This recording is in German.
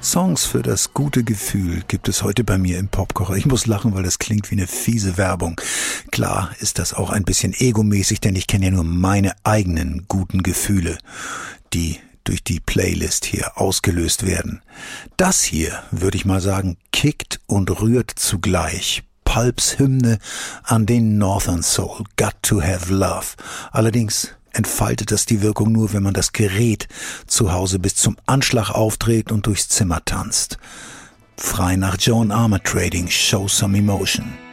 Songs für das gute Gefühl gibt es heute bei mir im Popkocher. Ich muss lachen, weil das klingt wie eine fiese Werbung. Klar ist das auch ein bisschen egomäßig, denn ich kenne ja nur meine eigenen guten Gefühle, die durch die Playlist hier ausgelöst werden. Das hier, würde ich mal sagen, kickt und rührt zugleich. Pulps Hymne an den Northern Soul, Got to Have Love. Allerdings entfaltet das die Wirkung nur, wenn man das Gerät zu Hause bis zum Anschlag aufdreht und durchs Zimmer tanzt. Frei nach Joan Armatrading, Show Some Emotion.